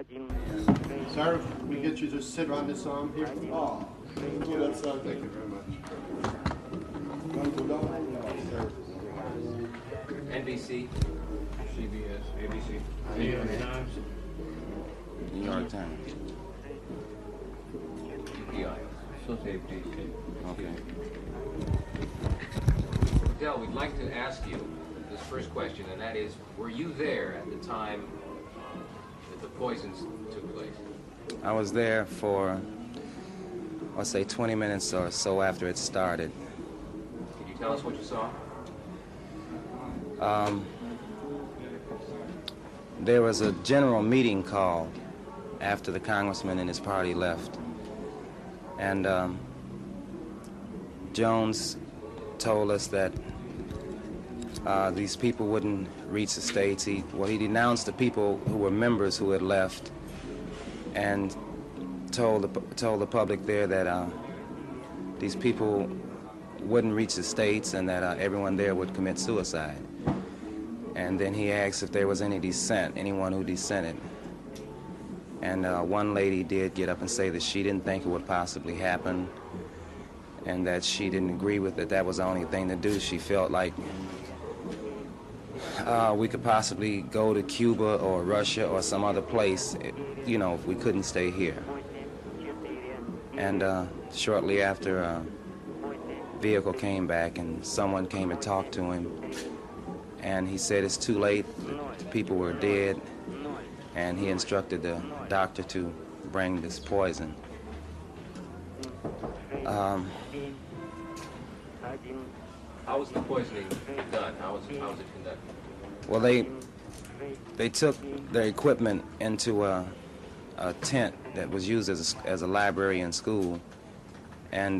Sir, we get you to sit on this arm here? Oh, Yeah, that's, thank you very much. NBC, CBS, ABC, New York Times. New York Times. UPI. Safety. Okay. Del, we'd like to ask you this first question, and that is, were you there at the time that the poisons took place? I was there for, I'll say 20 minutes or so after it started. Can you tell us what you saw? There was a general meeting called after the congressman and his party left. And Jones told us that these people wouldn't reach the States. He denounced the people who were members who had left and told the public there that these people wouldn't reach the States and that everyone there would commit suicide. And then he asked if there was any dissent, anyone who dissented. And one lady did get up and say that she didn't think it would possibly happen and that she didn't agree with it. That was the only thing to do. She felt like we could possibly go to Cuba or Russia or some other place, you know, if we couldn't stay here. And shortly after, a vehicle came back and someone came and talked to him. And he said it's too late, the people were dead, and he instructed the doctor to bring this poison. How was the poisoning done? How was it conducted? Well, they took their equipment into a tent that was used as a library in school, and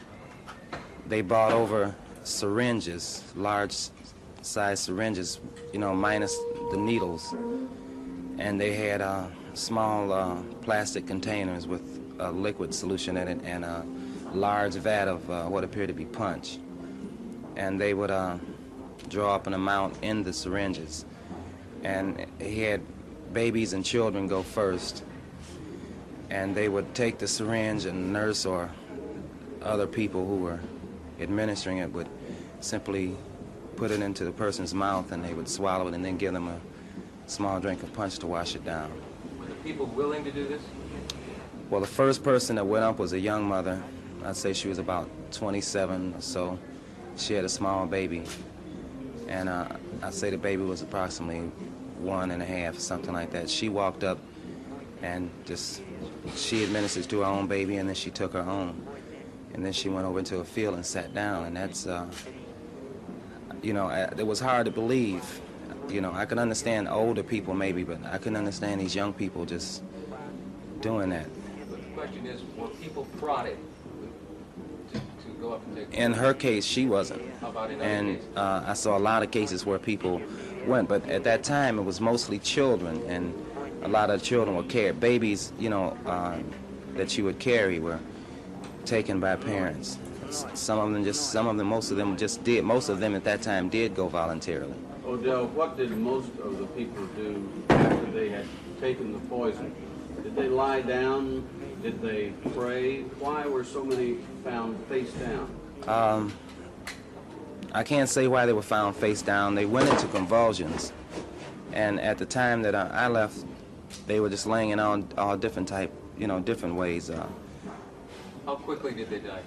they brought over syringes, large-sized syringes, you know, minus the needles, and they had small plastic containers with a liquid solution in it and a large vat of what appeared to be punch. And they would draw up an amount in the syringes. And he had babies and children go first. And they would take the syringe, and the nurse or other people who were administering it would simply put it into the person's mouth, and they would swallow it and then give them a small drink of punch to wash it down. Were the people willing to do this? Well, the first person that went up was a young mother. I'd say she was about 27 or so. She had a small baby, and I'd say the baby was approximately 1.5, something like that. She walked up and she administered to her own baby, and then she took her own. And then she went over into a field and sat down, and that's, you know, it was hard to believe. You know, I could understand older people maybe, but I couldn't understand these young people just doing that. But the question is, were people prodded to go up and take? In her case, she wasn't. How about in other And cases? I saw a lot of cases where people went, but at that time it was mostly children, and a lot of children were carried. Babies, you know, that you would carry were taken by parents. Most of them just did. Most of them at that time did go voluntarily. Odell, what did most of the people do after they had taken the poison? Did they lie down? Did they pray? Why were so many found face down? I can't say why they were found face down. They went into convulsions, and at the time that I left, they were just laying in all different type, you know, different ways. How quickly did they die?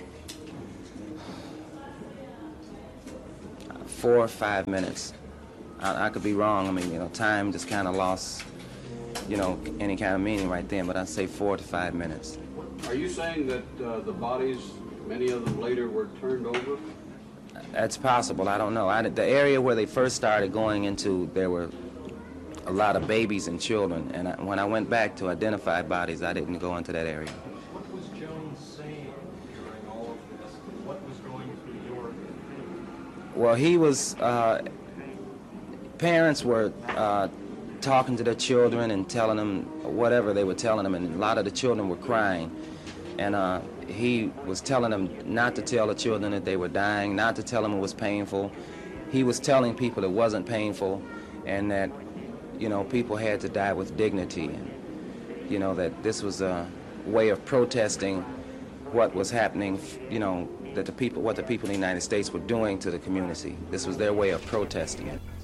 4 or 5 minutes. I could be wrong. I mean, you know, time just kind of lost, you know, any kind of meaning right then, but I'd say 4 to 5 minutes. Are you saying that the bodies, many of them later, were turned over? That's possible. I don't know. The area where they first started going into, there were a lot of babies and children, and when I went back to identify bodies, I didn't go into that area. What was Jones saying during all of this? What was going through your... Well, he was, parents were talking to their children and telling them whatever they were telling them, and a lot of the children were crying. And he was telling them not to tell the children that they were dying, not to tell them it was painful. He was telling people it wasn't painful and that, you know, people had to die with dignity. you know, that this was a way of protesting what was happening, you know, that what the people in the United States were doing to the community. This was their way of protesting it.